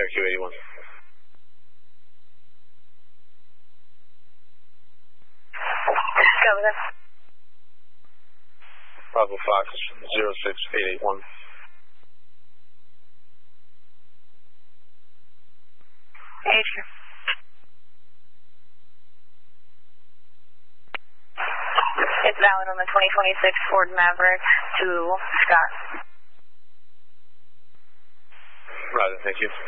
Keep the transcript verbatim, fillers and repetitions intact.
Q eighty-one. Go with it. Bravo Fox, zero six eight eight one. Age here. It's valid on the twenty twenty-six Ford Maverick to Scott. Roger, thank you.